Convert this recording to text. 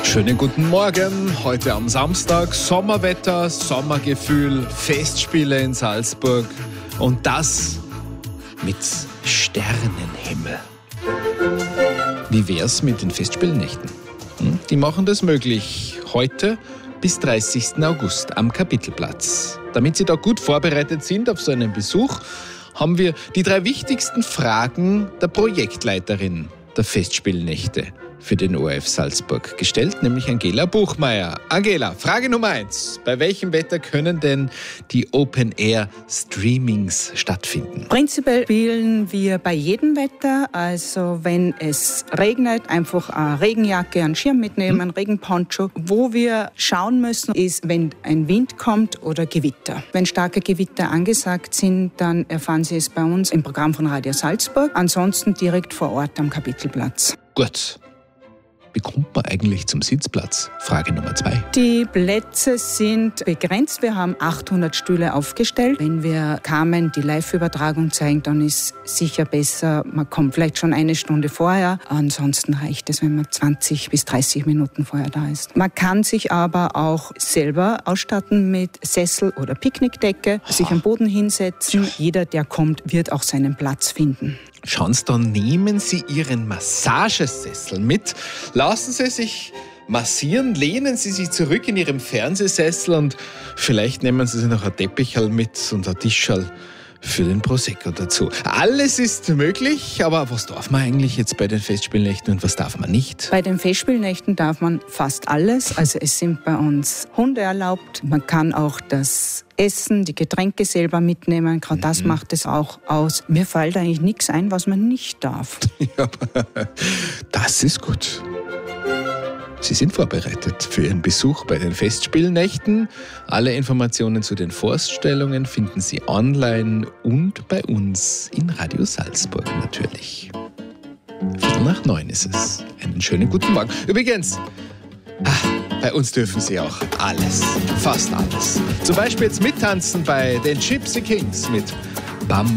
Schönen guten Morgen, heute am Samstag, Sommerwetter, Sommergefühl, Festspiele in Salzburg und das mit Sternenhimmel. Wie wär's mit den Festspielnächten? Die machen das möglich, heute bis 30. August am Kapitelplatz. Damit Sie da gut vorbereitet sind auf so einen Besuch, haben wir die 3 wichtigsten Fragen der Projektleiterin der Festspielnächte für den ORF Salzburg gestellt, nämlich Angela Buchmeier. Angela, Frage Nummer 1. Bei welchem Wetter können denn die Open-Air-Streamings stattfinden? Prinzipiell spielen wir bei jedem Wetter. Also wenn es regnet, einfach eine Regenjacke, einen Schirm mitnehmen, einen Regenponcho. Wo wir schauen müssen, ist, wenn ein Wind kommt oder Gewitter. Wenn starke Gewitter angesagt sind, dann erfahren Sie es bei uns im Programm von Radio Salzburg. Ansonsten direkt vor Ort am Kapitelplatz. Gut. Wie kommt man eigentlich zum Sitzplatz? Frage Nummer 2. Die Plätze sind begrenzt. Wir haben 800 Stühle aufgestellt. Wenn wir Carmen die Live-Übertragung zeigen, dann ist sicher besser, man kommt vielleicht schon eine Stunde vorher. Ansonsten reicht es, wenn man 20 bis 30 Minuten vorher da ist. Man kann sich aber auch selber ausstatten mit Sessel oder Picknickdecke, sich am Boden hinsetzen. Jeder, der kommt, wird auch seinen Platz finden. Schauen Sie, dann nehmen Sie Ihren Massagesessel mit, lassen Sie sich massieren, lehnen Sie sich zurück in Ihrem Fernsehsessel und vielleicht nehmen Sie sich noch ein Teppichal mit und ein Tischal für den Prosecco dazu. Alles ist möglich, aber was darf man eigentlich jetzt bei den Festspielnächten und was darf man nicht? Bei den Festspielnächten darf man fast alles. Also es sind bei uns Hunde erlaubt. Man kann auch das Essen, die Getränke selber mitnehmen. Gerade das macht es auch aus. Mir fällt eigentlich nichts ein, was man nicht darf. Ja, das ist gut. Sie sind vorbereitet für Ihren Besuch bei den Festspielnächten. Alle Informationen zu den Vorstellungen finden Sie online und bei uns in Radio Salzburg natürlich. 8:45 ist es. Einen schönen guten Morgen. Übrigens, bei uns dürfen Sie auch alles, fast alles. Zum Beispiel jetzt mittanzen bei den Gypsy Kings mit Bam